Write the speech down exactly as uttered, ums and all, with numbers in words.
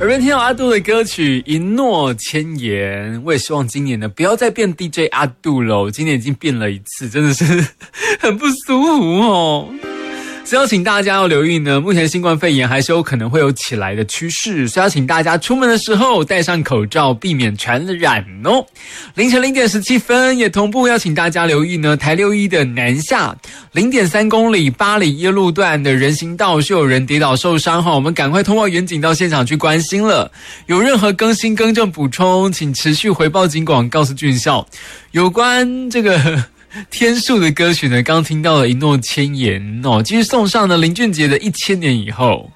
耳边听到阿杜的歌曲《一诺千言》，我也希望今年呢不要再变 D J 阿杜了，今年已经变了一次，真的是很不舒服哦。所以要请大家要留意呢，目前新冠肺炎还是有可能会有起来的趋势，所以要请大家出门的时候戴上口罩，避免传染哦。凌晨零点十七分，也同步要请大家留意呢，台六一的南下 零点三公里八里一路段的人行道是有人跌倒受伤哈，我们赶快通报远警到现场去关心了。有任何更新更正补充，请持续回报警广告诉俊孝。有关这个天数的歌曲呢，刚听到了一诺千言哦，继续送上了林俊杰的一千年以后。